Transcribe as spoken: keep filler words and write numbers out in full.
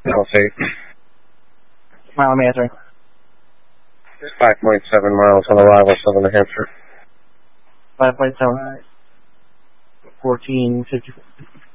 Palisade. Mile, I'm answering. five point seven miles on arrival, Southern New Hampshire. five point seven. fourteen fifty-four.